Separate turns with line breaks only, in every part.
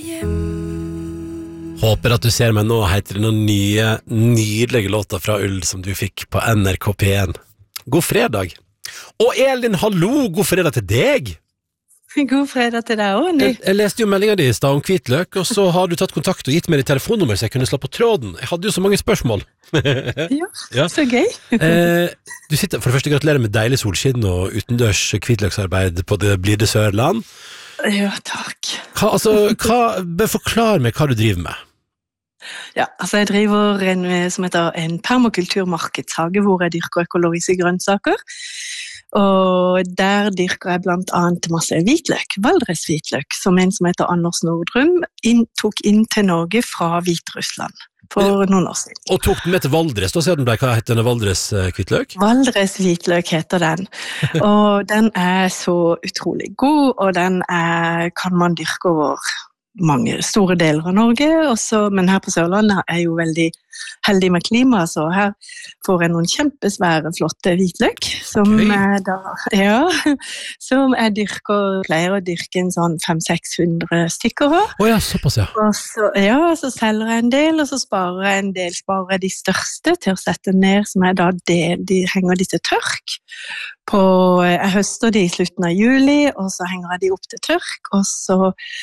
Håper at du ser meg nå, heter det noen nye, nydelige låter fra Ull som du fikk på NRK P1. God fredag. Og Elin, hallo, god fredag til deg.
God fredag til deg også, Andy.
Jeg leste jo meldingen din i sted om hvitløk, og så har du tatt kontakt og gitt meg ditt telefonnummer så jeg kunne slå på tråden. Jeg hadde jo så mange spørsmål.
Ja, så gøy.
Du sitter, for det første gratulerer med deilig solskinn og utendørs hvitløksarbeid på det blide Sørland.
Ja, takk.
Forklar meg hva du driver med.
Ja, altså jeg driver som heter en permakulturmarkedshage hvor jeg dyrker økologiske grønnsaker. Og der dyrker jeg blant annet masse hvitløk, Valdres-hvitløk, som en som heter Anders Nordrum tok inn til Norge fra Hviterussland for noen år siden.
Og tok den med til Valdres, da ser den deg, hva heter den Valdres-hvitløk?
Valdres-hvitløk heter den, og den er så utrolig god, og den kan man dyrke over mange store deler av Norge, også, men her på Sørlandet er jeg jo veldig heldig med klima, så her får jeg noen kjempesvære, flotte hvitløk, som som jeg pleier å dyrke en sånn 500-600 stykker av.
Åja, såpass, ja.
Og så selger jeg en del, og så sparer jeg en del, sparer jeg de største til å sette ned, som er da de henger de til tørk. Jeg høster de i slutten av juli, og så henger jeg de opp til tørk, og så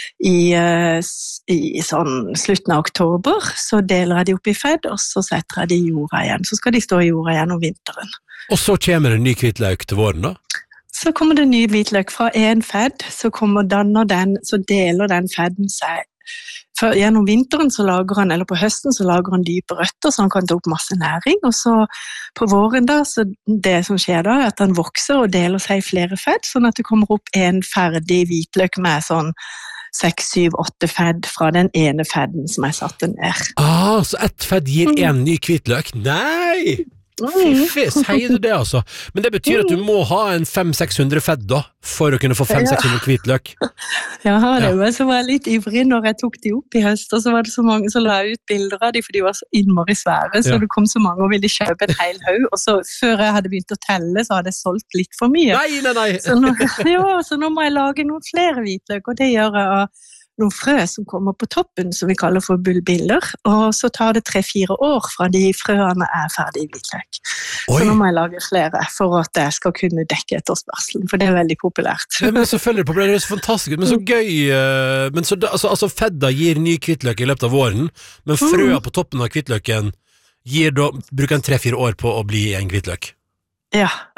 i sånn slutten av oktober, så deler jeg de opp i fedd, og så setter jeg de i jorda igjen. Så skal de stå i jorda igjen om vinteren. Og
så kommer det en ny hvitløk til våren da?
Så kommer det ny hvitløk fra en fedd, så deler den fedden seg. For gjennom vinteren så lager han, eller på høsten så lager han dype røtter, så han kan ta opp masse næring, og så på våren da, så det som skjer da, er at han vokser og deler seg i flere fedd, sånn at det kommer opp en ferdig hvitløk med sånn 6, 7, 8 fedd fra den ene fedden som jeg satte ned.
Så ett fedd gir en ny hvitløk? Nei! Fiffi, sier du det altså? Men det betyr at du må ha en 500-600 fedd da, for å kunne få 500-600 hvitløk.
Ja, det var så var jeg litt ivrig når jeg tok de opp i høst, og så var det så mange som la ut bilder av de, for de var så innmari svære, så det kom så mange og ville kjøpe en hel haug, og så før jeg hadde begynt å telle, så hadde jeg solgt litt for mye.
Nei.
Så nå må jeg lage noen flere hvitløk, og det gjør jeg av noen frø som kommer på toppen, som vi kaller for bulbiller, og så tar det 3-4 år fra de frøene er ferdig i hvitløk. Så nå må jeg lage flere for at jeg skal kunne dekke etterspørselen, for det er veldig populært.
Men selvfølgelig populært, det er så fantastisk, men så gøy, men så, altså fedda gir ny hvitløk i løpet av våren, men frøa på toppen av hvitløken bruker en 3-4 år på å bli en hvitløk.
Ja,